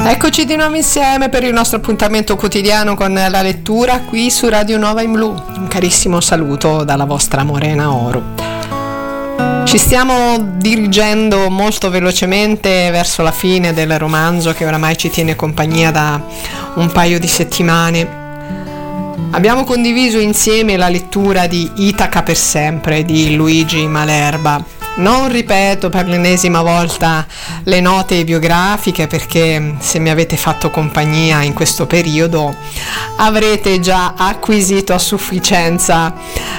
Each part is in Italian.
Eccoci di nuovo insieme per il nostro appuntamento quotidiano con la lettura qui su Radio Nova in Blu. Un carissimo saluto dalla vostra Morena Oro. Ci stiamo dirigendo molto velocemente verso la fine del romanzo che oramai ci tiene compagnia da un paio di settimane. Abbiamo condiviso insieme la lettura di Itaca per sempre di Luigi Malerba. Non ripeto per l'ennesima volta le note biografiche, perché se mi avete fatto compagnia in questo periodo avrete già acquisito a sufficienza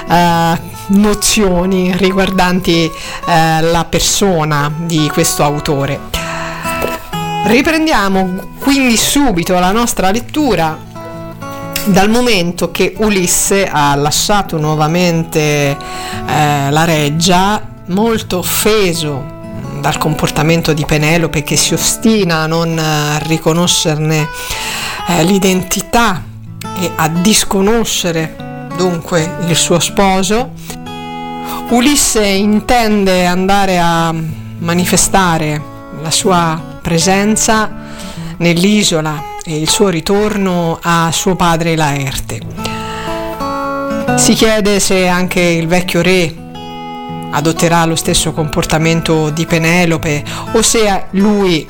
nozioni riguardanti la persona di questo autore. Riprendiamo quindi subito la nostra lettura dal momento che Ulisse ha lasciato nuovamente la reggia, molto offeso dal comportamento di Penelope, che si ostina a non riconoscerne l'identità e a disconoscere dunque il suo sposo. Ulisse intende andare a manifestare la sua presenza nell'isola e il suo ritorno a suo padre Laerte. Si chiede se anche il vecchio re adotterà lo stesso comportamento di Penelope o se lui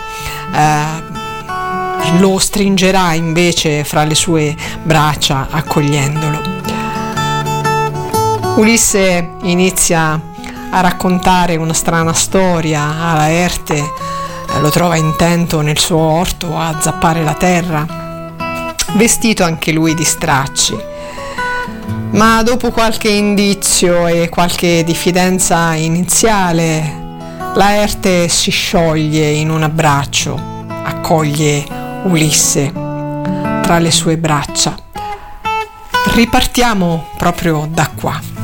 lo stringerà invece fra le sue braccia accogliendolo. Ulisse inizia a raccontare una strana storia a Laerte, lo trova intento nel suo orto a zappare la terra, vestito anche lui di stracci. Ma dopo qualche indizio e qualche diffidenza iniziale, Laerte si scioglie in un abbraccio, accoglie Ulisse tra le sue braccia. Ripartiamo proprio da qua.